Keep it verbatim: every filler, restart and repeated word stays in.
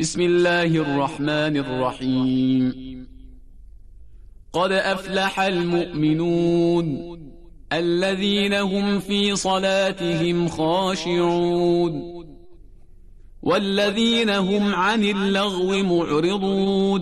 بسم الله الرحمن الرحيم. قد أفلح المؤمنون الذين هم في صلاتهم خاشعون والذين هم عن اللغو معرضون